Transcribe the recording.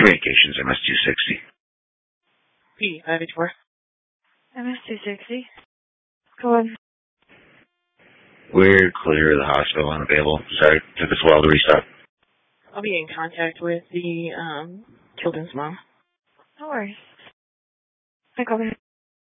Communications, MS-260. P584. MS-260. Go on. We're clear of the hospital, unavailable. Sorry, took us a while to restock. I'll be in contact with the children's mom. No worries. Hi, go ahead.